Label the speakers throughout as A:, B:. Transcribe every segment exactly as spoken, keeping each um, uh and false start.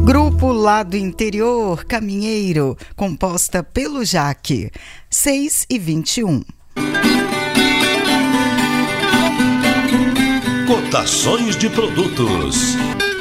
A: Grupo lá do interior, Caminheiro, composta pelo Jaque, seis e vinte e um.
B: Cotações de produtos.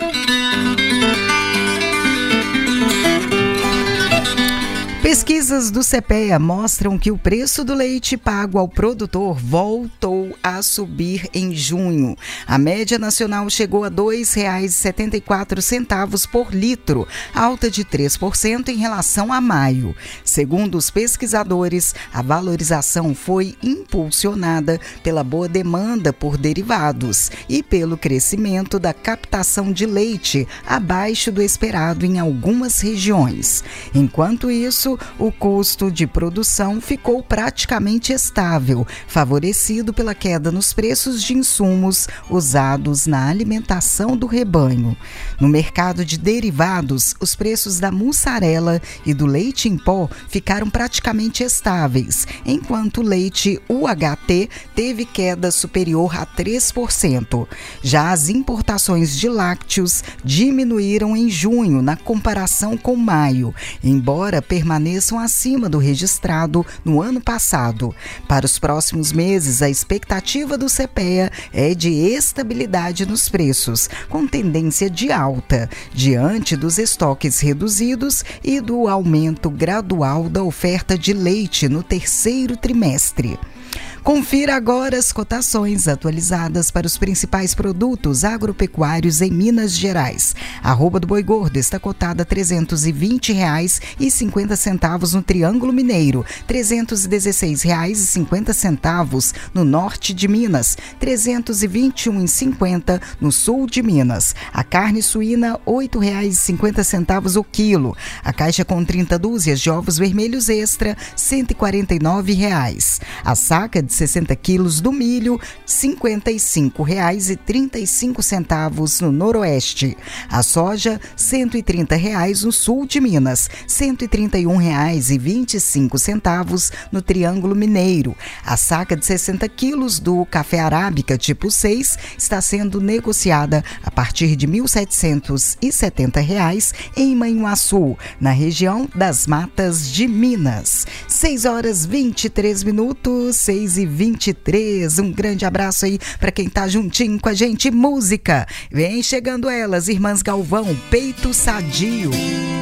A: Pesquisas do CEPEA mostram que o preço do leite pago ao produtor voltou a subir em junho. A média nacional chegou a dois reais e setenta e quatro centavos por litro, alta de três por cento em relação a maio. Segundo os pesquisadores, a valorização foi impulsionada pela boa demanda por derivados e pelo crescimento da captação de leite abaixo do esperado em algumas regiões. Enquanto isso, o custo de produção ficou praticamente estável, favorecido pela queda nos preços de insumos usados na alimentação do rebanho. No mercado de derivados, os preços da mussarela e do leite em pó ficaram praticamente estáveis, enquanto o leite U H T teve queda superior a três por cento. Já as importações de lácteos diminuíram em junho na comparação com maio, embora permaneçam acima do registrado no ano passado. Para os próximos meses, a expectativa do CEPEA é de estabilidade nos preços, com tendência de alta, diante dos estoques reduzidos e do aumento gradual da oferta de leite no terceiro trimestre. Confira agora as cotações atualizadas para os principais produtos agropecuários em Minas Gerais. A arroba do boi gordo está cotada a trezentos e vinte reais e cinquenta centavos no Triângulo Mineiro, trezentos e dezesseis reais e cinquenta centavos no norte de Minas, trezentos e vinte e um reais e cinquenta centavos no sul de Minas. A carne suína, oito reais e cinquenta centavos o quilo. A caixa com trinta dúzias de ovos vermelhos extra, cento e quarenta e nove reais. A saca de sessenta quilos do milho, cinquenta e cinco reais e trinta e cinco centavos no noroeste. A soja, cento e trinta reais no sul de Minas, cento e trinta e um reais e vinte e cinco centavos no Triângulo Mineiro. A saca de sessenta quilos do café arábica tipo seis está sendo negociada a partir de mil setecentos e setenta reais em Manhuaçu, na região das Matas de Minas. seis horas e vinte e três minutos, seis e vinte e três. Um grande abraço aí para quem tá juntinho com a gente. Música, vem chegando elas, Irmãs Galvão, Peito Sadio.